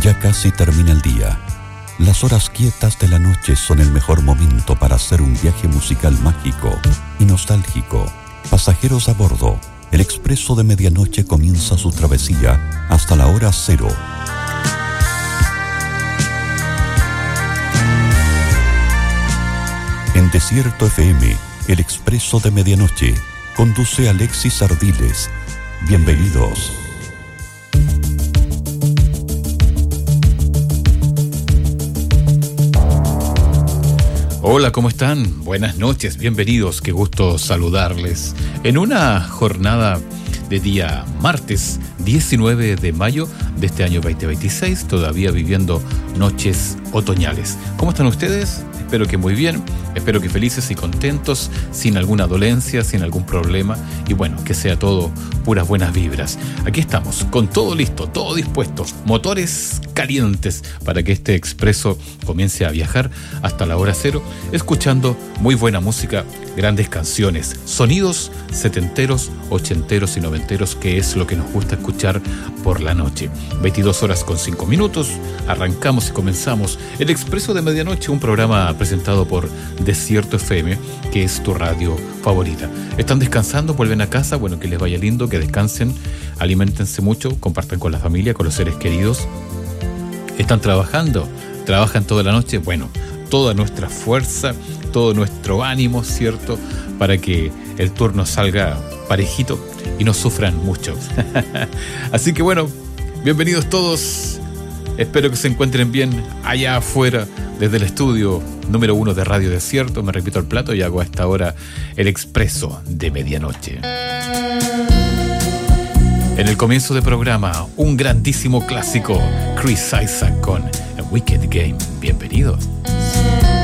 Ya casi termina el día. Las horas quietas de la noche son el mejor momento para hacer un viaje musical mágico y nostálgico. Pasajeros a bordo, el expreso de medianoche comienza su travesía hasta la hora cero. En Desierto FM, el expreso de medianoche, conduce Alexis Ardiles. Bienvenidos. Hola, ¿cómo están? Buenas noches, bienvenidos, qué gusto saludarles. En una jornada de día martes 19 de mayo de este año 2026, todavía viviendo noches otoñales. ¿Cómo están ustedes? Espero que muy bien, espero que felices y contentos, sin alguna dolencia, sin algún problema, y bueno, que sea todo puras buenas vibras. Aquí estamos, con todo listo, todo dispuesto, motores calientes para que este expreso comience a viajar hasta la hora cero, escuchando muy buena música, grandes canciones, sonidos setenteros, ochenteros y noventeros, que es lo que nos gusta escuchar por la noche. 22 horas con 5 minutos, arrancamos y comenzamos el Expreso de Medianoche, un programa presentado por Desierto FM, que es tu radio favorita. ¿Están descansando? ¿Vuelven a casa? Bueno, que les vaya lindo, que descansen, aliméntense mucho, compartan con la familia, con los seres queridos. ¿Están trabajando? ¿Trabajan toda la noche? Bueno, toda nuestra fuerza, todo nuestro ánimo, ¿cierto? Para que el turno salga parejito y no sufran mucho. Así que bueno, bienvenidos todos. Espero que se encuentren bien allá afuera, desde el estudio número 1 de Radio Desierto. Me repito el plato y hago a esta hora el expreso de medianoche. En el comienzo del programa, un grandísimo clásico, Chris Isaak con A Wicked Game. Bienvenidos.